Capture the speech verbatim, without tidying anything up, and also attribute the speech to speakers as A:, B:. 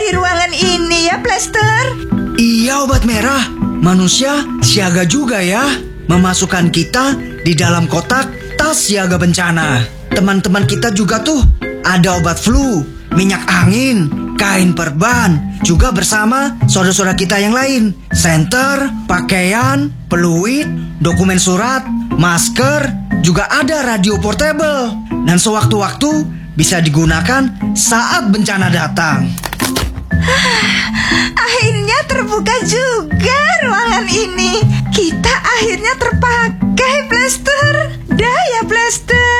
A: dari ruangan ini ya, Blaster.
B: Iya, Obat Merah. Manusia siaga juga ya. Memasukkan kita di dalam kotak tas siaga bencana. Teman-teman kita juga tuh ada obat flu, minyak angin, kain perban, juga bersama saudara-saudara kita yang lain. Senter, pakaian, peluit, dokumen surat, masker, juga ada radio portable. Dan sewaktu-waktu bisa digunakan saat bencana datang.
A: Akhirnya terbuka juga ruangan ini. Kita akhirnya terpakai, Blaster. Dah ya, Blaster.